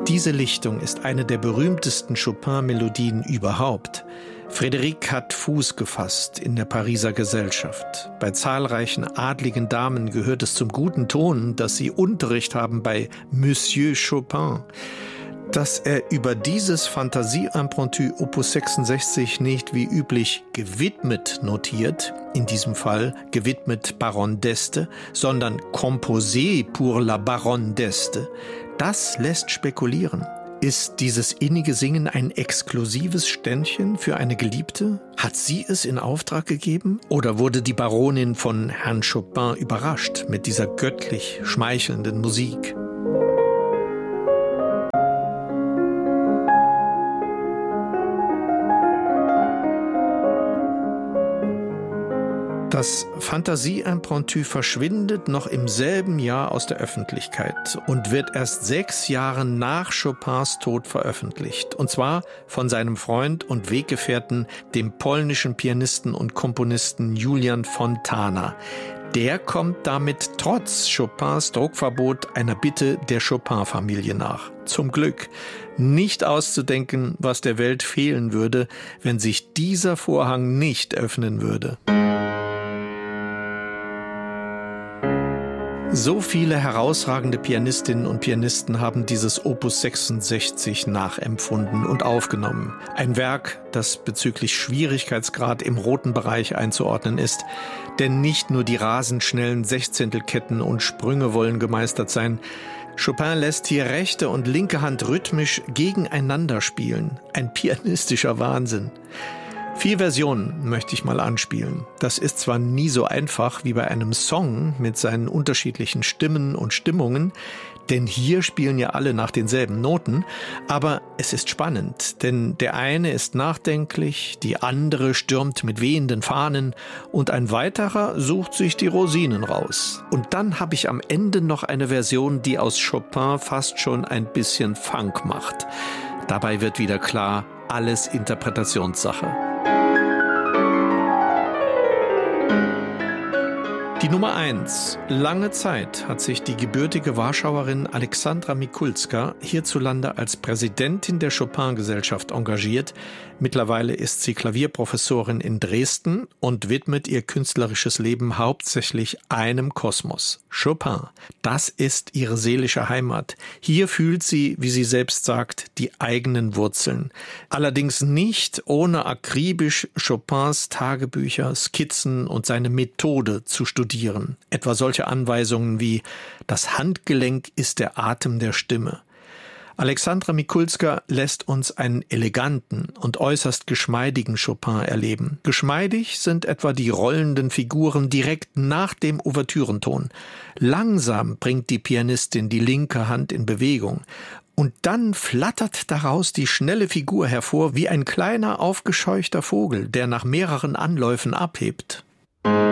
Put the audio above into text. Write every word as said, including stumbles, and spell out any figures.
Diese Lichtung ist eine der berühmtesten Chopin-Melodien überhaupt. Frédéric hat Fuß gefasst in der Pariser Gesellschaft. Bei zahlreichen adligen Damen gehört es zum guten Ton, dass sie Unterricht haben bei Monsieur Chopin. Dass er über dieses Fantasie Impromptu Opus sechsundsechzig nicht wie üblich gewidmet notiert, in diesem Fall gewidmet Baronne d'Este, sondern Composé pour la Baronne d'Este, das lässt spekulieren. Ist dieses innige Singen ein exklusives Ständchen für eine Geliebte? Hat sie es in Auftrag gegeben? Oder wurde die Baronin von Herrn Chopin überrascht mit dieser göttlich schmeichelnden Musik? Das Fantasie Impromptu verschwindet noch im selben Jahr aus der Öffentlichkeit und wird erst sechs Jahre nach Chopins Tod veröffentlicht. Und zwar von seinem Freund und Weggefährten, dem polnischen Pianisten und Komponisten Julian Fontana. Der kommt damit trotz Chopins Druckverbot einer Bitte der Chopin-Familie nach. Zum Glück. Nicht auszudenken, was der Welt fehlen würde, wenn sich dieser Vorhang nicht öffnen würde. So viele herausragende Pianistinnen und Pianisten haben dieses Opus sechsundsechzig nachempfunden und aufgenommen. Ein Werk, das bezüglich Schwierigkeitsgrad im roten Bereich einzuordnen ist. Denn nicht nur die rasend schnellen Sechzehntelketten und Sprünge wollen gemeistert sein. Chopin lässt hier rechte und linke Hand rhythmisch gegeneinander spielen. Ein pianistischer Wahnsinn. Vier Versionen möchte ich mal anspielen. Das ist zwar nie so einfach wie bei einem Song mit seinen unterschiedlichen Stimmen und Stimmungen, denn hier spielen ja alle nach denselben Noten, aber es ist spannend, denn der eine ist nachdenklich, die andere stürmt mit wehenden Fahnen und ein weiterer sucht sich die Rosinen raus. Und dann habe ich am Ende noch eine Version, die aus Chopin fast schon ein bisschen Funk macht. Dabei wird wieder klar, alles Interpretationssache. Die Nummer eins. Lange Zeit hat sich die gebürtige Warschauerin Alexandra Mikulska hierzulande als Präsidentin der Chopin-Gesellschaft engagiert. Mittlerweile ist sie Klavierprofessorin in Dresden und widmet ihr künstlerisches Leben hauptsächlich einem Kosmos. Chopin. Das ist ihre seelische Heimat. Hier fühlt sie, wie sie selbst sagt, die eigenen Wurzeln. Allerdings nicht ohne akribisch Chopins Tagebücher, Skizzen und seine Methode zu studieren. Etwa solche Anweisungen wie: Das Handgelenk ist der Atem der Stimme. Alexandra Mikulska lässt uns einen eleganten und äußerst geschmeidigen Chopin erleben. Geschmeidig sind etwa die rollenden Figuren direkt nach dem Ouvertürenton. Langsam bringt die Pianistin die linke Hand in Bewegung. Und dann flattert daraus die schnelle Figur hervor wie ein kleiner, aufgescheuchter Vogel, der nach mehreren Anläufen abhebt.